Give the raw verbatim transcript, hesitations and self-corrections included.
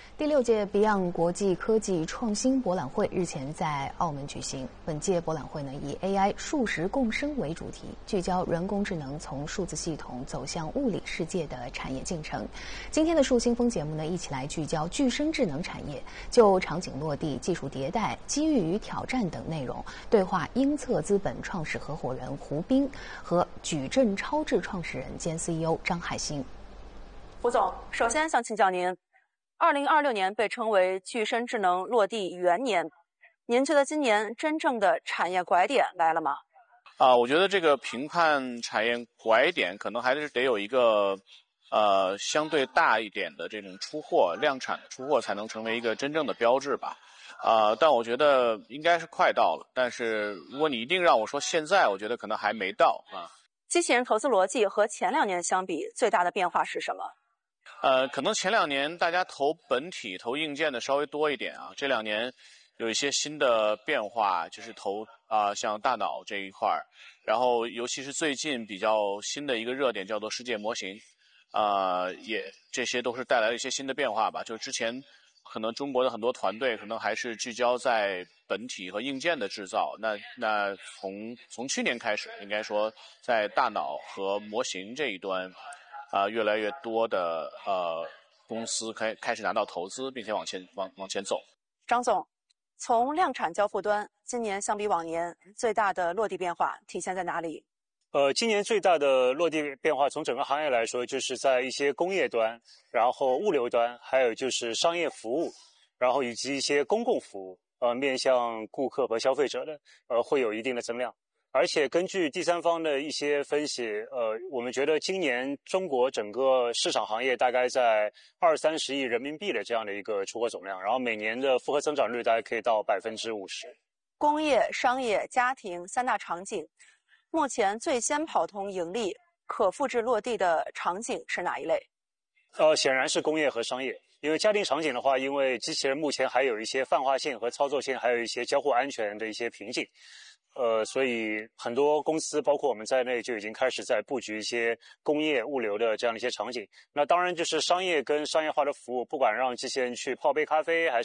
第六届 Beyond 国际科技创新博览会日前在澳门举行。本届博览会呢以 A I 数实共生为主题，聚焦人工智能从数字系统走向物理世界的产业进程。今天的树新风节目呢，一起来聚焦具身智能产业，就场景落地、技术迭代、机遇与挑战等内容，对话英策资本创始合伙人胡斌和矩阵超智创始人兼 C E O 张海星。 胡总，首先想请教您。二零二六年被称为具身智能落地元年，您觉得今年真正的产业拐点来了吗？ 啊，我觉得这个评判产业拐点可能还是得有一个呃相对大一点的这种出货量产的出货，才能成为一个真正的标志吧。啊、呃，但我觉得应该是快到了。但是如果你一定让我说现在，我觉得可能还没到啊。 机器人投资逻辑和前两年相比，最大的变化是什么？ 呃，可能前两年大家投本体、投硬件的稍微多一点啊，这两年有一些新的变化，就是投啊、呃，像大脑这一块儿，然后尤其是最近比较新的一个热点叫做世界模型，啊、呃，也这些都是带来了一些新的变化吧。就是之前可能中国的很多团队可能还是聚焦在本体和硬件的制造，那那从从去年开始，应该说在大脑和模型这一端。啊、呃，越来越多的呃公司开开始拿到投资，并且往前往往前走。 张总，从量产交付端，今年相比往年最大的落地变化体现在哪里？ 呃，今年最大的落地变化，从整个行业来说，就是在一些工业端，然后物流端，还有就是商业服务，然后以及一些公共服务，呃，面向顾客和消费者的，呃，会有一定的增量。而且根据第三方的一些分析，呃，我们觉得今年中国整个市场行业大概在二三十亿人民币的这样的一个出货总量，然后每年的复合增长率大概可以到百分之五十。 工业、商业、家庭三大场景，目前最先跑通盈利、可复制落地的场景是哪一类？ 呃，显然是工业和商业。因为家庭场景的话，因为机器人目前还有一些泛化性和操作性，还有一些交互安全的一些瓶颈。呃，所以很多公司，包括我们在内，就已经开始在布局一些工业、物流的这样的一些场景。那当然就是商业跟商业化的服务，不管让机器人去泡杯咖啡，还是